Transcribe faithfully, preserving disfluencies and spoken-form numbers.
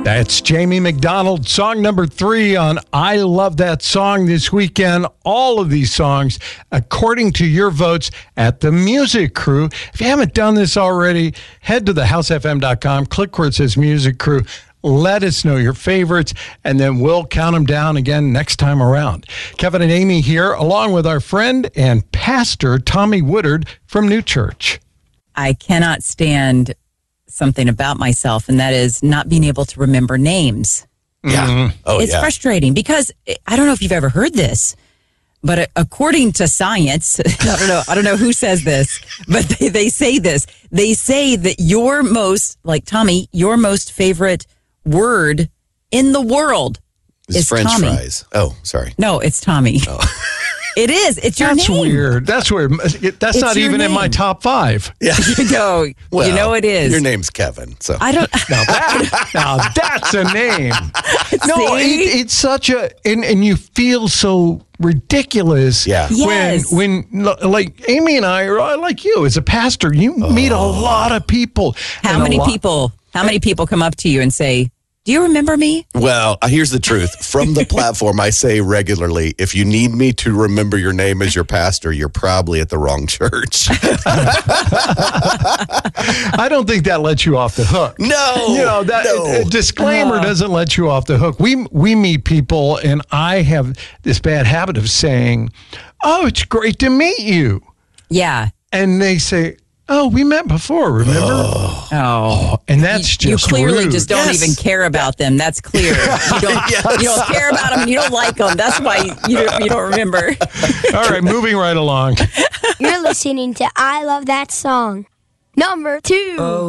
That's Jamie McDonald, song number three on I Love That Song this weekend. All of these songs, according to your votes at the Music Crew. If you haven't done this already, head to the house f m dot com, click where it says Music Crew. Let us know your favorites, and then we'll count them down again next time around. Kevin and Amy here, along with our friend and pastor, Tommy Woodard from New Church. I cannot stand something about myself, and that is not being able to remember names. Yeah. Mm-hmm. Oh, it's yeah. frustrating because I don't know if you've ever heard this, but according to science, I don't know, I don't know who says this, but they, they say this. They say that your most, like Tommy, your most favorite word in the world It's is French Tommy. fries. Oh, sorry. No, it's Tommy. Oh. It is. It's your That's name. weird. That's weird. That's It's not your even in my name. top five. Yeah. You know, Well, you know it is. Your name's Kevin. So I don't. Now, that, now that's a name. No, See? it, it's such a, and, and you feel so ridiculous. Yeah. Yes. When, when, like, Amy and I, are like you, as a pastor, you meet a lot of people. How and a many lot- people? How many people come up to you and say, "Do you remember me?" Well, uh, here's the truth. From the platform, I say regularly, if you need me to remember your name as your pastor, you're probably at the wrong church. I don't think that lets you off the hook. No. You know, that no. a disclaimer Uh. doesn't let you off the hook. We we meet people, and I have this bad habit of saying, "Oh, it's great to meet you." Yeah. And they say, "Oh, we met before, remember?" Oh. And that's You just clearly rude. just don't Yes. even care about them. That's clear. You don't, Yes. you don't care about them. You don't like them. That's why you don't, you don't remember. All right, moving right along. You're listening to I Love That Song. Number two.